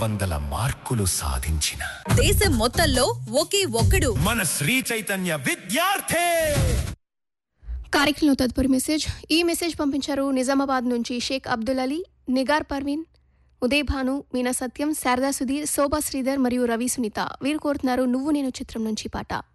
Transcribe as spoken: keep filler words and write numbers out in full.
వందల మార్కులు సాధించిన దేశం మొత్తంలో ఒకే ఒక్కడు మన శ్రీ చైతన్య విద్యార్థి. కార్యక్రమంలో తదుపరి మెసేజ్. ఈ మెసేజ్ పంపించారు నిజామాబాద్ నుంచి షేక్ అబ్దుల్ అలీ, నిగార్ పర్వీన్, ఉదయ్ భాను, మీనా సత్యం, శారదా సుధీర్, శోభా శ్రీధర్ మరియు రవి సునీత. వీరు కోరుతున్నారు నువ్వు నేను చిత్రం నుంచి పాట.